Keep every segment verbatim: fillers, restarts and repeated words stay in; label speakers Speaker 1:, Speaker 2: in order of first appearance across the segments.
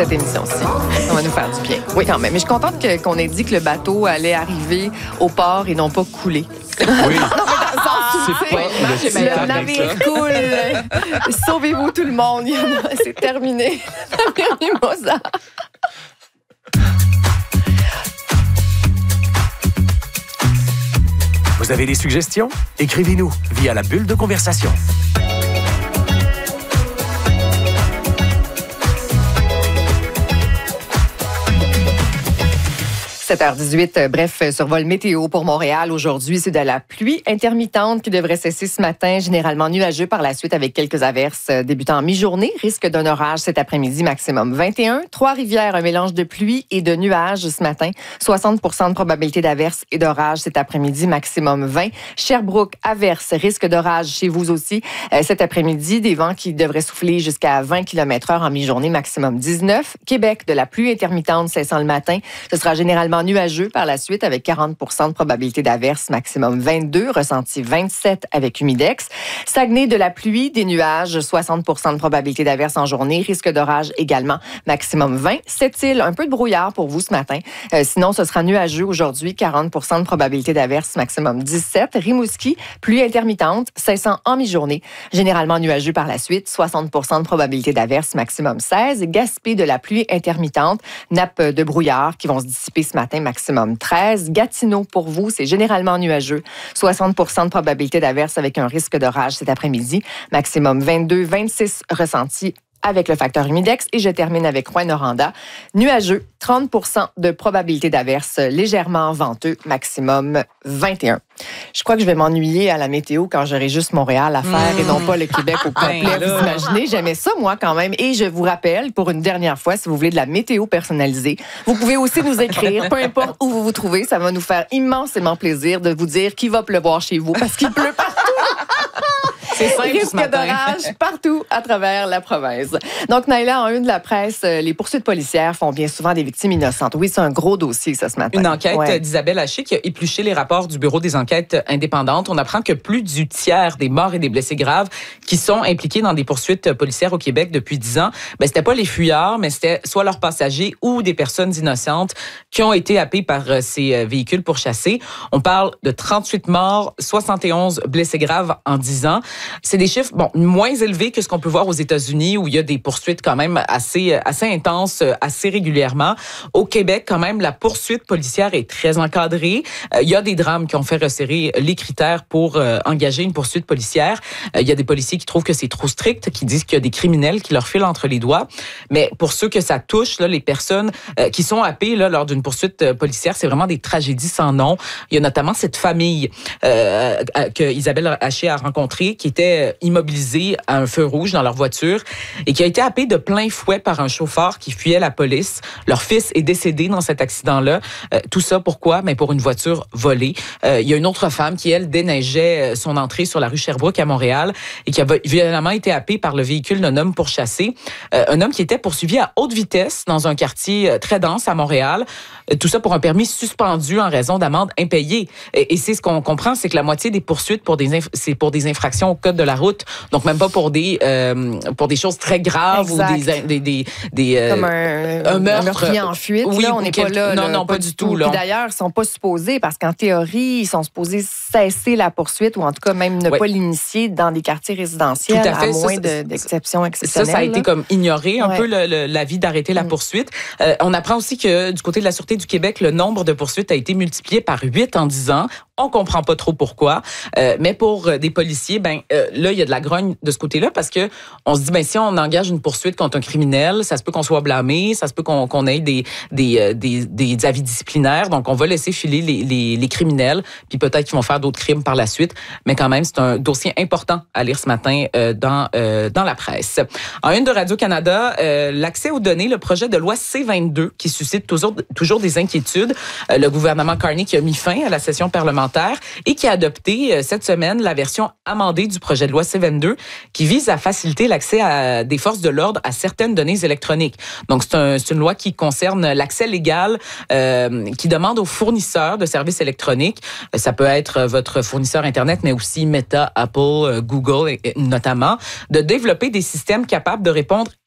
Speaker 1: cette émission-ci. Ça va nous faire du bien. Oui, quand même. Mais je suis contente que, qu'on ait dit que le bateau allait arriver au port et non pas couler.
Speaker 2: Oui.
Speaker 1: Non, mais dans
Speaker 2: C'est pas
Speaker 1: le, le navire coule. Sauvez-vous tout le monde. Il y en a, c'est terminé. Mimosa.
Speaker 3: Vous avez des suggestions? Écrivez-nous via la bulle de conversation.
Speaker 1: sept heures dix-huit, bref, survol météo pour Montréal aujourd'hui. C'est de la pluie intermittente qui devrait cesser ce matin, généralement nuageux par la suite avec quelques averses débutant en mi-journée. Risque d'un orage cet après-midi, maximum vingt et un. Trois-Rivières, un mélange de pluie et de nuages ce matin. soixante pour cent de probabilité d'averses et d'orages cet après-midi, maximum vingt. Sherbrooke, averses, risque d'orage chez vous aussi. Euh, cet après-midi, des vents qui devraient souffler jusqu'à vingt kilomètres heure en mi-journée, maximum dix-neuf. Québec, de la pluie intermittente cessant le matin. Ce sera généralement nuageux par la suite avec quarante pour cent de probabilité d'averse, maximum vingt-deux, ressenti vingt-sept avec humidex. Saguenay, de la pluie, des nuages, soixante pour cent de probabilité d'averse en journée, risque d'orage également, maximum vingt. Sept-Îles, un peu de brouillard pour vous ce matin. Euh, sinon, ce sera nuageux aujourd'hui, quarante pour cent de probabilité d'averse, maximum dix-sept. Rimouski, pluie intermittente, cessant en mi-journée, généralement nuageux par la suite, soixante pour cent de probabilité d'averse, maximum seize. Gaspé, de la pluie intermittente, nappe de brouillard qui vont se dissiper ce matin, maximum treize. Gatineau, pour vous, c'est généralement nuageux. soixante pour cent de probabilité d'averse avec un risque d'orage cet après-midi. Maximum vingt-deux, vingt-six ressentis avec le facteur humidex. Et je termine avec Rouyn-Noranda. Nuageux, trente pour cent de probabilité d'averse, légèrement venteux, maximum vingt et un. Je crois que je vais m'ennuyer à la météo quand j'aurai juste Montréal à faire mmh. et non pas le Québec au complet. Ben vous imaginez, j'aimais ça, moi, quand même. Et je vous rappelle, pour une dernière fois, si vous voulez de la météo personnalisée, vous pouvez aussi nous écrire, peu importe où vous vous trouvez. Ça va nous faire immensément plaisir de vous dire qu'il va pleuvoir chez vous parce qu'il pleut partout. C'est simple, risque d'orage partout à travers la province. Donc, Naïla, en une de la presse, les poursuites policières font bien souvent des victimes innocentes. Oui, c'est un gros dossier, ça, ce matin.
Speaker 4: Une enquête
Speaker 1: ouais.
Speaker 4: d'Isabelle Haché qui a épluché les rapports du Bureau des enquêtes indépendantes. On apprend que plus du tiers des morts et des blessés graves qui sont impliqués dans des poursuites policières au Québec depuis dix ans, ben, c'était pas les fuyards, mais c'était soit leurs passagers ou des personnes innocentes qui ont été happées par ces véhicules pourchassés. On parle de trente-huit morts, soixante et onze blessés graves en dix ans. C'est des chiffres bon, moins élevés que ce qu'on peut voir aux États-Unis où il y a des poursuites quand même assez, assez intenses, assez régulièrement. Au Québec, quand même, la poursuite policière est très encadrée. Euh, il y a des drames qui ont fait resserrer les critères pour euh, engager une poursuite policière. Euh, il y a des policiers qui trouvent que c'est trop strict, qui disent qu'il y a des criminels qui leur filent entre les doigts. Mais pour ceux que ça touche, là, les personnes euh, qui sont happées là, lors d'une poursuite euh, policière, c'est vraiment des tragédies sans nom. Il y a notamment cette famille euh, que Isabelle Haché a rencontrée qui était immobilisés à un feu rouge dans leur voiture et qui a été happé de plein fouet par un chauffeur qui fuyait la police. Leur fils est décédé dans cet accident-là. Euh, tout ça, pourquoi? Mais pour une voiture volée. Euh, il y a une autre femme qui, elle, déneigeait son entrée sur la rue Sherbrooke à Montréal et qui a violemment été happée par le véhicule d'un homme pourchassé. Euh, un homme qui était poursuivi à haute vitesse dans un quartier très dense à Montréal. Euh, tout ça pour un permis suspendu en raison d'amendes impayées. Et, et c'est ce qu'on comprend, c'est que la moitié des poursuites, pour des inf- c'est pour des infractions au code de la route. Donc, même pas pour des, euh, pour des choses très graves exact. ou des... des, des, des euh,
Speaker 1: Comme un,
Speaker 4: un meurtre.
Speaker 1: Un meurtrier en fuite.
Speaker 4: Oui,
Speaker 1: là, on n'est pas là.
Speaker 4: Non,
Speaker 1: là,
Speaker 4: non, pas, pas du tout. Là.
Speaker 1: Puis d'ailleurs, ils ne sont pas supposés, parce qu'en théorie, ils sont supposés cesser la poursuite ou en tout cas même ne ouais. pas l'initier dans des quartiers résidentiels, tout à, fait. à moins ça, de, d'exceptions exceptionnelles.
Speaker 4: Ça, ça a été comme ignoré un ouais. peu le, le, l'avis d'arrêter la
Speaker 1: mm.
Speaker 4: poursuite. Euh, on apprend aussi que du côté de la Sûreté du Québec, le nombre de poursuites a été multiplié par huit en dix ans. On comprend pas trop pourquoi. Euh, mais pour des policiers, ben euh, là, il y a de la grogne de ce côté-là parce que on se dit, ben si on engage une poursuite contre un criminel, ça se peut qu'on soit blâmé, ça se peut qu'on, qu'on ait des, des, des, des avis disciplinaires. Donc, on va laisser filer les, les, les criminels, puis peut-être qu'ils vont faire d'autres crimes par la suite. Mais quand même, c'est un dossier important à lire ce matin euh, dans, euh, dans la presse. En une de Radio-Canada, euh, l'accès aux données, le projet de loi C vingt-deux qui suscite toujours, toujours des inquiétudes. Euh, le gouvernement Carney qui a mis fin à la session parlementaire et qui a adopté euh, cette semaine la version amendée du projet de loi C vingt-deux qui vise à faciliter l'accès à des forces de l'ordre à certaines données électroniques. Donc, c'est, un, c'est une loi qui concerne l'accès légal, euh, qui demande aux fournisseurs de services électroniques, ça peut être votre fournisseur Internet, mais aussi Meta, Apple, Google notamment, de développer des systèmes capables de répondre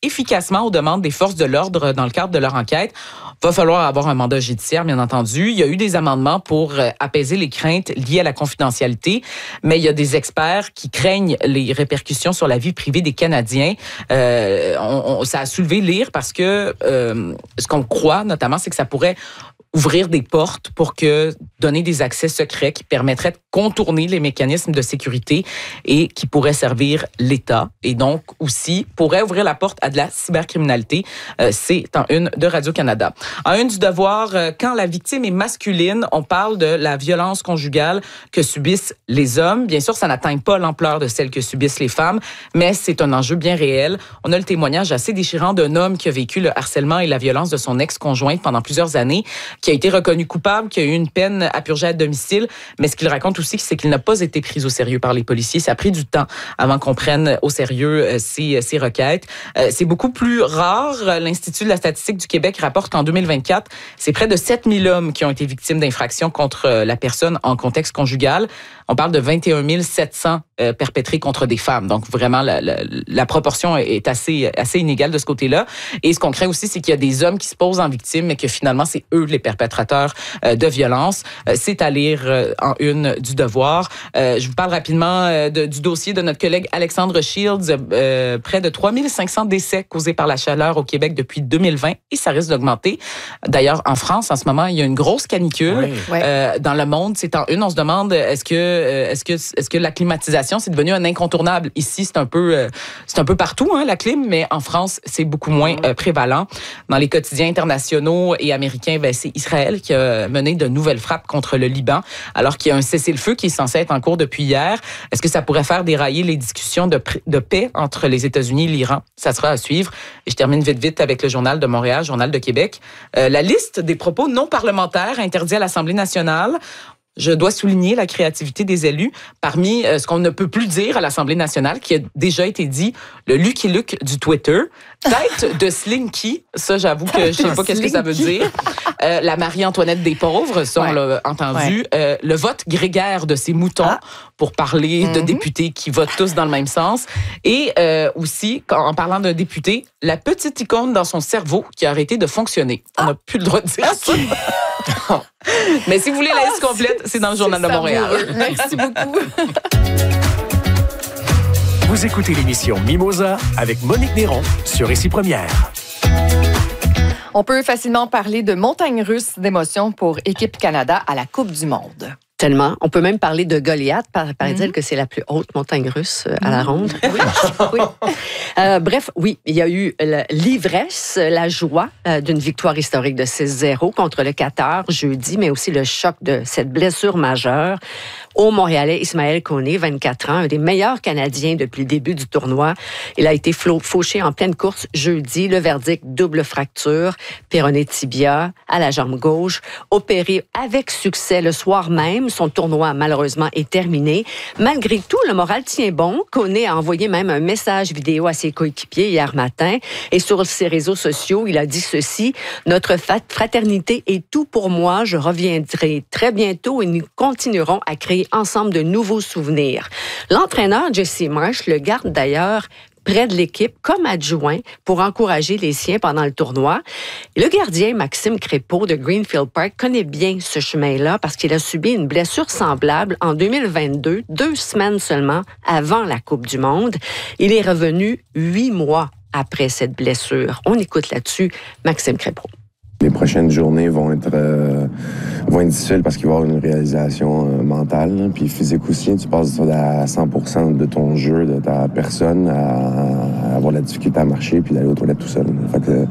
Speaker 4: efficacement aux demandes des forces de l'ordre dans le cadre de leur enquête. Va falloir avoir un mandat judiciaire, bien entendu. Il y a eu des amendements pour apaiser les craintes liées à la confidentialité, mais il y a des experts qui craignent les répercussions sur la vie privée des Canadiens. Euh, on, on, ça a soulevé l'ire parce que euh, ce qu'on croit, notamment, c'est que ça pourrait ouvrir des portes pour que donner des accès secrets qui permettraient de contourner les mécanismes de sécurité et qui pourraient servir l'État et donc aussi pourrait ouvrir la porte à de la cybercriminalité. Euh, c'est en une de Radio-Canada. En une du Devoir, euh, quand la victime est masculine, on parle de la violence conjugale que subissent les hommes. Bien sûr, ça n'atteint pas l'ampleur de celle que subissent les femmes, mais c'est un enjeu bien réel. On a le témoignage assez déchirant d'un homme qui a vécu le harcèlement et la violence de son ex-conjointe pendant plusieurs années, qui a été reconnu coupable, qui a eu une peine à purger à domicile. Mais ce qu'il raconte aussi, c'est qu'il n'a pas été pris au sérieux par les policiers. Ça a pris du temps avant qu'on prenne au sérieux ces, ces requêtes. C'est beaucoup plus rare. L'Institut de la statistique du Québec rapporte qu'en deux mille vingt-quatre, c'est près de sept mille hommes qui ont été victimes d'infractions contre la personne en contexte conjugal. On parle de vingt et un mille sept cents euh, perpétrés contre des femmes. Donc, vraiment, la, la, la proportion est assez, assez inégale de ce côté-là. Et ce qu'on craint aussi, c'est qu'il y a des hommes qui se posent en victimes, mais que finalement, c'est eux les perpétrateurs euh, de violences. Euh, c'est à lire euh, en une du Devoir. Euh, je vous parle rapidement euh, de, du dossier de notre collègue Alexandre Shields. Euh, près de trois mille cinq cents décès causés par la chaleur au Québec depuis deux mille vingt et ça risque d'augmenter. D'ailleurs, en France, en ce moment, il y a une grosse canicule. Oui. Euh, dans le monde, c'est en une. On se demande, est-ce que Est-ce que, est-ce que la climatisation, c'est devenu un incontournable? Ici, c'est un peu, c'est un peu partout, hein, la clim, mais en France, c'est beaucoup moins euh, prévalent. Dans les quotidiens internationaux et américains, ben, c'est Israël qui a mené de nouvelles frappes contre le Liban, alors qu'il y a un cessez-le-feu qui est censé être en cours depuis hier. Est-ce que ça pourrait faire dérailler les discussions de, de paix entre les États-Unis et l'Iran? Ça sera à suivre. Et je termine vite, vite avec le Journal de Montréal, Journal de Québec. Euh, la liste des propos non parlementaires interdits à l'Assemblée nationale. Je dois souligner la créativité des élus parmi euh, ce qu'on ne peut plus dire à l'Assemblée nationale, qui a déjà été dit, le Lucky Luke du Twitter, tête de Slinky, ça j'avoue que je sais pas qu'est-ce que ça veut dire, euh, la Marie-Antoinette des pauvres, ça on ouais. l'a entendu, ouais. euh, le vote grégaire de ces moutons, ah. pour parler mm-hmm. de députés qui votent tous dans le même sens, et euh, aussi, en parlant d'un député, la petite icône dans son cerveau qui a arrêté de fonctionner. On n'a ah. plus le droit de dire okay. ça. Mais si vous voulez la liste ah, complète, c'est dans le Journal de Montréal.
Speaker 1: Merci beaucoup.
Speaker 3: Vous écoutez l'émission Mimosa avec Monique Néron sur Ici Première.
Speaker 1: On peut facilement parler de montagne russe d'émotions pour Équipe Canada à la Coupe du Monde.
Speaker 2: Tellement. On peut même parler de Goliath, paraît-il mm-hmm. que c'est la plus haute montagne russe à la ronde. Oui. oui. Euh, bref, oui, il y a eu l'ivresse, la joie euh, d'une victoire historique de six zéro contre le Qatar jeudi, mais aussi le choc de cette blessure majeure au Montréalais Ismaël Koné, vingt-quatre ans, un des meilleurs Canadiens depuis le début du tournoi. Il a été fauché en pleine course jeudi. Le verdict, double fracture, péroné tibia à la jambe gauche, opéré avec succès le soir même. Son tournoi, malheureusement, est terminé. Malgré tout, le moral tient bon. Koné a envoyé même un message vidéo à ses coéquipiers hier matin. Et sur ses réseaux sociaux, il a dit ceci: « Notre fraternité est tout pour moi. Je reviendrai très bientôt et nous continuerons à créer ensemble de nouveaux souvenirs. » L'entraîneur Jesse Marsh le garde d'ailleurs près de l'équipe comme adjoint pour encourager les siens pendant le tournoi. Le gardien Maxime Crépeau de Greenfield Park connaît bien ce chemin-là parce qu'il a subi une blessure semblable en deux mille vingt-deux, deux semaines seulement avant la Coupe du Monde. Il est revenu huit mois après cette blessure. On écoute là-dessus Maxime Crépeau.
Speaker 5: Les prochaines journées vont être, euh, vont être difficiles parce qu'il va y avoir une réalisation euh, mentale, là, puis physique aussi. Tu passes à cent pour cent de ton jeu, de ta personne, à, à avoir la difficulté à marcher puis d'aller aux toilettes tout seul. Fait que,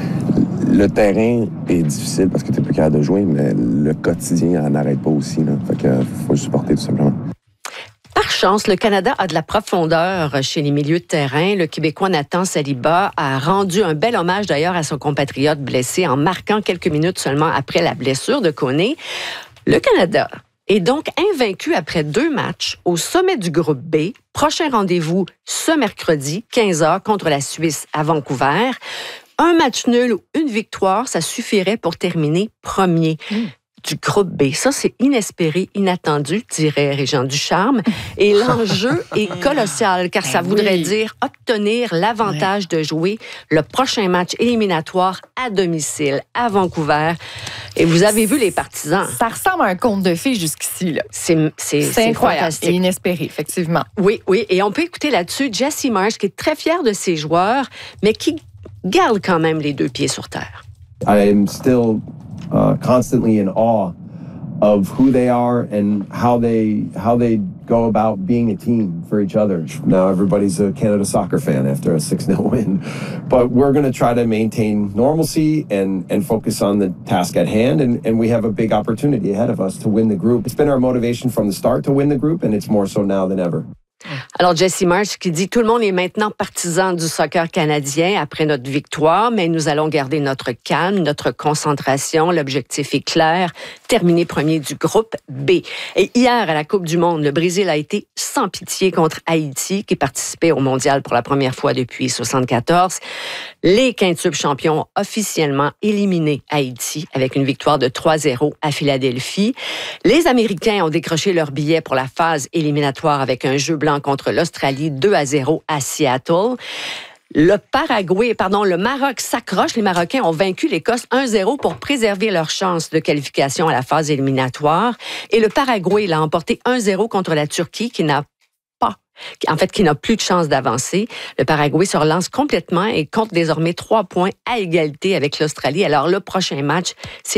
Speaker 5: le terrain est difficile parce que tu n'es plus capable de jouer, mais le quotidien n'arrête pas aussi. Là. Fait que faut le supporter tout simplement.
Speaker 2: Par chance, le Canada a de la profondeur chez les milieux de terrain. Le Québécois Nathan Saliba a rendu un bel hommage d'ailleurs à son compatriote blessé en marquant quelques minutes seulement après la blessure de Koné. Le Canada est donc invaincu après deux matchs au sommet du groupe B. Prochain rendez-vous ce mercredi, quinze heures, contre la Suisse à Vancouver. Un match nul ou une victoire, ça suffirait pour terminer premier. Mmh. du groupe B. Ça, c'est inespéré, inattendu, dirait Régent Ducharme. Et l'enjeu est colossal, car ça voudrait oui. dire obtenir l'avantage ouais. de jouer le prochain match éliminatoire à domicile, à Vancouver. Et vous avez vu les partisans.
Speaker 1: Ça ressemble à un conte de fées jusqu'ici, là.
Speaker 2: C'est, c'est,
Speaker 1: c'est,
Speaker 2: c'est
Speaker 1: incroyable
Speaker 2: fantastique.
Speaker 1: Et inespéré, effectivement.
Speaker 2: Oui, oui. Et on peut écouter là-dessus Jesse Marsch, qui est très fier de ses joueurs, mais qui garde quand même les deux pieds sur terre.
Speaker 6: I am still uh, constantly in awe of who they are and how they how they go about being a team for each other. Now everybody's a Canada soccer fan after a six nil win, but we're going to try to maintain normalcy and and focus on the task at hand, and and we have a big opportunity ahead of us to win the group. It's been our motivation from the start to win the group, and it's more so now than ever.
Speaker 2: Alors, Jesse Marsch qui dit « Tout le monde est maintenant partisan du soccer canadien après notre victoire, mais nous allons garder notre calme, notre concentration. L'objectif est clair, terminer premier du groupe B. » Et hier, à la Coupe du monde, le Brésil a été sans pitié contre Haïti, qui participait au mondial pour la première fois depuis soixante-quatorze. Les quintuples champions ont officiellement éliminé Haïti avec une victoire de trois zéro à Philadelphie. Les Américains ont décroché leur billet pour la phase éliminatoire avec un jeu blanc contre l'Australie, deux à zéro à Seattle. Le Paraguay, pardon, le Maroc s'accroche. Les Marocains ont vaincu l'Écosse un zéro pour préserver leur chance de qualification à la phase éliminatoire. Et le Paraguay l'a emporté un zéro contre la Turquie, qui n'a pas, en fait, qui n'a plus de chance d'avancer. Le Paraguay se relance complètement et compte désormais trois points à égalité avec l'Australie. Alors, le prochain match, c'est